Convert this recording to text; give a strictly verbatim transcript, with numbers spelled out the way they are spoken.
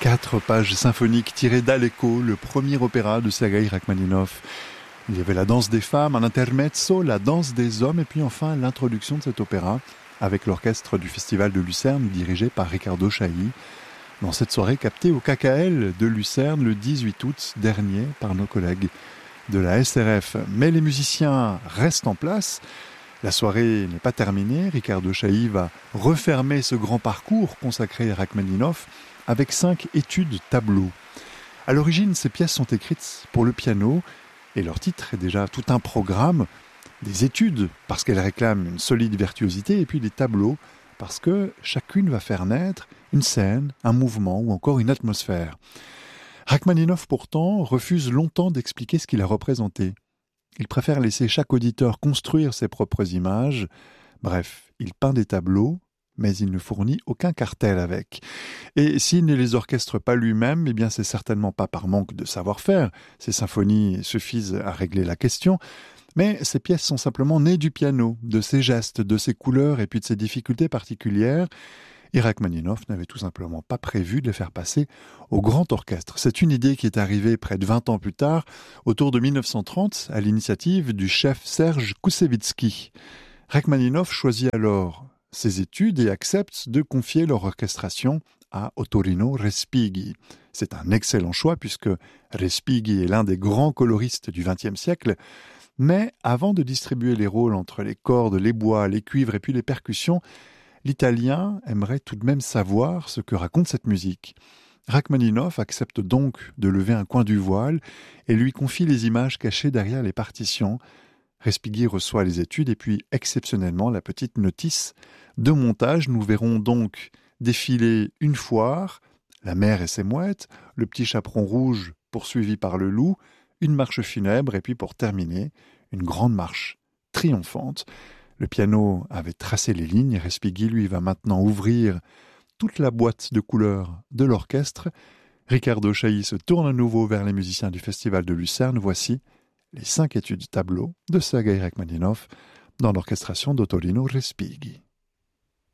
Quatre pages symphoniques tirées d'Aleko, le premier opéra de Sergueï Rachmaninov. Il y avait la danse des femmes, un intermezzo, la danse des hommes, et puis enfin l'introduction de cet opéra avec l'orchestre du Festival de Lucerne dirigé par Riccardo Chailly. Dans cette soirée captée au K K L de Lucerne le dix-huit août dernier par nos collègues de la S R F. Mais les musiciens restent en place. La soirée n'est pas terminée. Riccardo Chailly va refermer ce grand parcours consacré à Rachmaninov avec cinq études tableaux. À l'origine, ces pièces sont écrites pour le piano et leur titre est déjà tout un programme, des études parce qu'elles réclament une solide virtuosité et puis des tableaux parce que chacune va faire naître une scène, un mouvement ou encore une atmosphère. Rachmaninov pourtant refuse longtemps d'expliquer ce qu'il a représenté. Il préfère laisser chaque auditeur construire ses propres images. Bref, il peint des tableaux, mais il ne fournit aucun cartel avec. Et s'il ne les orchestre pas lui-même, eh bien c'est certainement pas par manque de savoir-faire. Ces symphonies suffisent à régler la question. Mais ces pièces sont simplement nées du piano, de ses gestes, de ses couleurs et puis de ses difficultés particulières. Et Rachmaninov n'avait tout simplement pas prévu de les faire passer au grand orchestre. C'est une idée qui est arrivée près de vingt ans plus tard, autour de mille neuf cent trente, à l'initiative du chef Serge Koussevitzky. Rachmaninov choisit alors ses études et accepte de confier leur orchestration à Ottorino Respighi. C'est un excellent choix puisque Respighi est l'un des grands coloristes du vingtième siècle. Mais avant de distribuer les rôles entre les cordes, les bois, les cuivres et puis les percussions, l'Italien aimerait tout de même savoir ce que raconte cette musique. Rachmaninov accepte donc de lever un coin du voile et lui confie les images cachées derrière les partitions. Respighi reçoit les études et puis exceptionnellement la petite notice de montage. Nous verrons donc défiler une foire, la mère et ses mouettes, le petit chaperon rouge poursuivi par le loup, une marche funèbre et puis pour terminer, une grande marche triomphante. Le piano avait tracé les lignes et Respighi, lui, va maintenant ouvrir toute la boîte de couleurs de l'orchestre. Riccardo Chailly se tourne à nouveau vers les musiciens du Festival de Lucerne. Voici les cinq études tableaux de Sergueï Rachmaninov dans l'orchestration d'Ottorino Respighi.